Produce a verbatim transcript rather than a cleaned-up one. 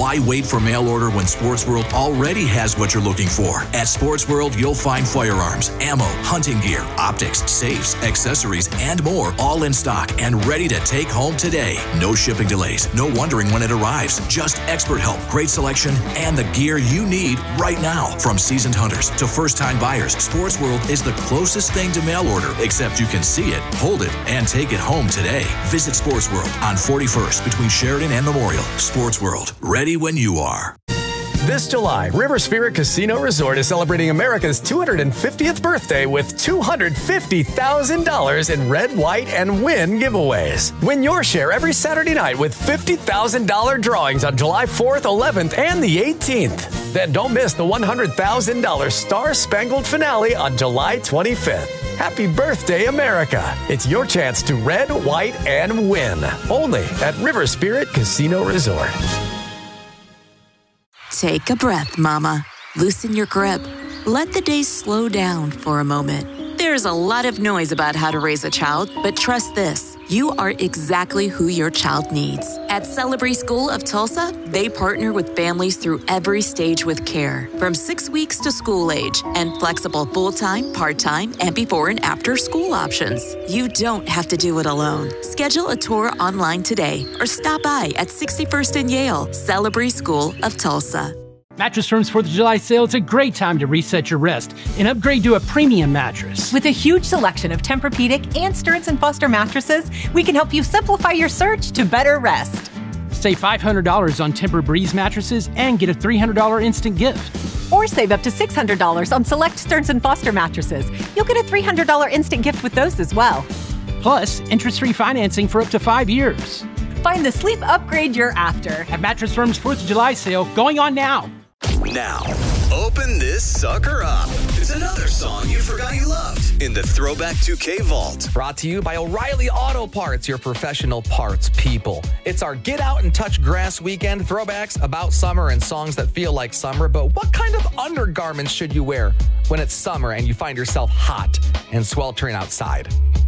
Why wait for mail order when Sports World already has what you're looking for? At Sports World, you'll find firearms, ammo, hunting gear, optics, safes, accessories, and more, all in stock and ready to take home today. No shipping delays, no wondering when it arrives. Just expert help, great selection, and the gear you need right now. From seasoned hunters to first-time buyers, Sports World is the closest thing to mail order, except you can see it, hold it, and take it home today. Visit Sports World on forty-first between Sheridan and Memorial. Sports World, ready when you are. This July, River Spirit Casino Resort is celebrating America's two hundred fiftieth birthday with two hundred fifty thousand dollars in red, white, and win giveaways. Win your share every Saturday night with fifty thousand dollars drawings on July fourth, eleventh, and the eighteenth. Then don't miss the one hundred thousand dollars Star Spangled Finale on July twenty-fifth. Happy birthday, America. It's your chance to red, white, and win. Only at River Spirit Casino Resort. Take a breath, Mama. Loosen your grip. Let the day slow down for a moment. There's a lot of noise about how to raise a child, but trust this. You are exactly who your child needs. At Celebrate School of Tulsa, they partner with families through every stage with care, from six weeks to school age, and flexible full-time, part-time, and before and after school options. You don't have to do it alone. Schedule a tour online today or stop by at sixty-first and Yale. Celebrate School of Tulsa. Mattress Firm's fourth of July sale is a great time to reset your rest and upgrade to a premium mattress. With a huge selection of Tempur-Pedic and Stearns and Foster mattresses, we can help you simplify your search to better rest. Save five hundred dollars on Tempur-Breeze mattresses and get a three hundred dollars instant gift. Or save up to six hundred dollars on select Stearns and Foster mattresses. You'll get a three hundred dollars instant gift with those as well. Plus, interest-free financing for up to five years. Find the sleep upgrade you're after at Mattress Firm's fourth of July sale going on now. Now, open this sucker up. It's another song you forgot you loved in the Throwback two K Vault. Brought to you by O'Reilly Auto Parts, your professional parts people. It's our Get Out and Touch Grass weekend throwbacks about summer and songs that feel like summer. But what kind of undergarments should you wear when it's summer and you find yourself hot and sweltering outside?